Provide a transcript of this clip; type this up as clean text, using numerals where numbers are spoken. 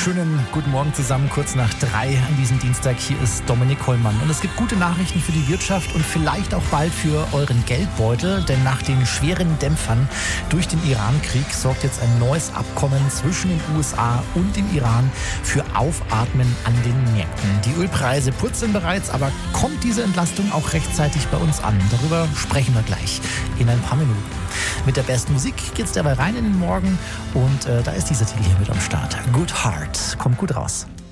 Schönen guten Morgen zusammen, kurz nach 3 an diesem Dienstag. Hier ist Dominik Hollmann. Und es gibt gute Nachrichten für die Wirtschaft und vielleicht auch bald für euren Geldbeutel. Denn nach den schweren Dämpfern durch den Iran-Krieg sorgt jetzt ein neues Abkommen zwischen den USA und dem Iran für Aufatmen an den Märkten. Die Ölpreise purzeln bereits, aber kommt diese Entlastung auch rechtzeitig bei uns an? Darüber sprechen wir gleich in ein paar Minuten. Mit der besten Musik geht's dabei rein in den Morgen und da ist dieser Titel hier mit am Start. Good Heart. Kommt gut raus.